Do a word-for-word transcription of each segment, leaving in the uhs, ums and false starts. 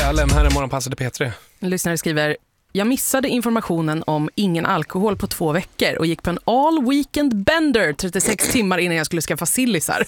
Lem, här är morgonpassade P tre. En lyssnare skriver: jag missade informationen om ingen alkohol på två veckor och gick på en all weekend bender trettiosex timmar innan jag skulle skaffa sillisar.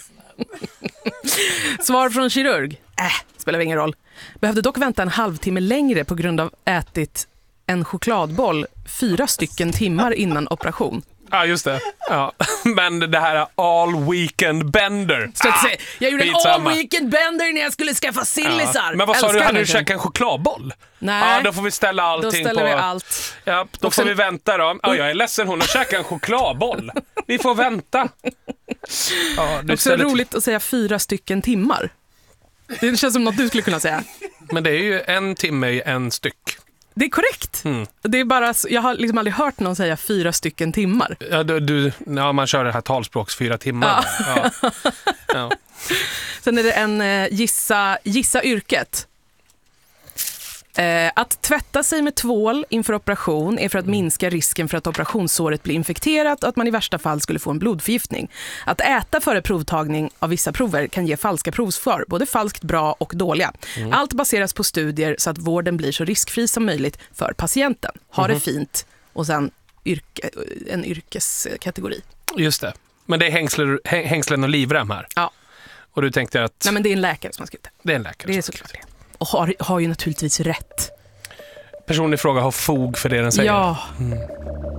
Svar från kirurg: Äh, spelar ingen roll. Behövde dock vänta en halvtimme längre på grund av ätit en chokladboll fyra stycken timmar innan operation. Ja, just det. Ja. Men det här all weekend bender. Så att säga, jag gjorde en skitsamma. all weekend bender när jag skulle skaffa sillisar. Ja. Men vad sa Älskar du, hade du någonting. käkat en chokladboll? Nej. Ja, då får vi ställa allting Då ställer på... vi allt. Ja, då Och får sen- vi vänta då. Ja, jag är ledsen, hon har käkat en chokladboll. Vi får vänta. Ja, Det är också roligt att säga fyra stycken timmar. Det känns som något du skulle kunna säga. Men det är ju en timme i en styck. Det är korrekt. Mm. Det är bara, jag har liksom aldrig hört någon säga fyra stycken timmar. Ja, du, du, ja, man kör det här talspråks fyra timmar. Ja. Ja. Ja. Sen är det en eh, gissa, gissa yrket. Eh, att tvätta sig med tvål inför operation är för att minska risken för att operationssåret blir infekterat och att man i värsta fall skulle få en blodförgiftning. Att äta före provtagning av vissa prover kan ge falska provsvar, både falskt bra och dåliga. Mm. Allt baseras på studier så att vården blir så riskfri som möjligt för patienten. Ha det fint. Och sen yrke, en yrkeskategori. Just det. Men det är hängslen, hängslen och livrem här. Ja. Och du tänkte att... Nej, men det är en läkare som har skrivit det. Det är en läkare. Det är såklart det. Och har, har ju naturligtvis rätt. Personen i fråga har fog för det den säger. Ja. Mm.